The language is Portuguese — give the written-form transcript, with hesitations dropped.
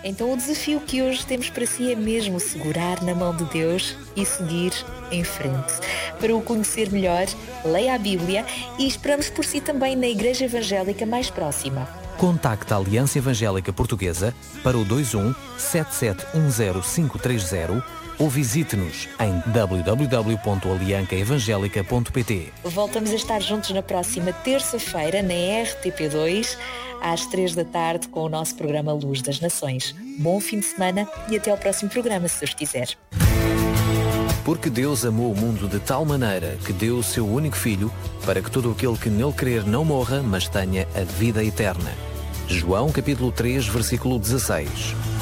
Então o desafio que hoje temos para si é mesmo segurar na mão de Deus e seguir em frente. Para o conhecer melhor, leia a Bíblia e esperamos por si também na Igreja Evangélica mais próxima. Contacte a Aliança Evangélica Portuguesa para o 21 7710 ou visite-nos em www.aliancaevangelica.pt. Voltamos a estar juntos na próxima terça-feira na RTP2 às 15h com o nosso programa Luz das Nações. Bom fim de semana e até ao próximo programa, se Deus quiser. Porque Deus amou o mundo de tal maneira que deu o seu único Filho para que todo aquele que nele crer não morra, mas tenha a vida eterna. João capítulo 3, versículo 16.